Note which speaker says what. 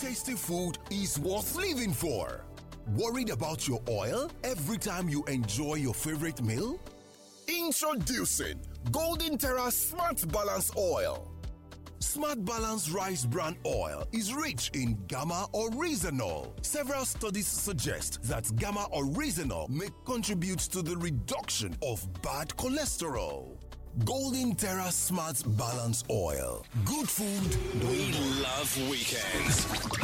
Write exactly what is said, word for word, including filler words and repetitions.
Speaker 1: tasty food is worth living for. Worried about your oil every time you enjoy your favorite meal? Introducing Golden Terra Smart Balance Oil. Smart Balance Rice Bran Oil is rich in gamma oryzanol. Several studies suggest that gamma oryzanol may contribute to the reduction of bad cholesterol. Golden Terra Smart Balance Oil. Good food.
Speaker 2: We love weekends.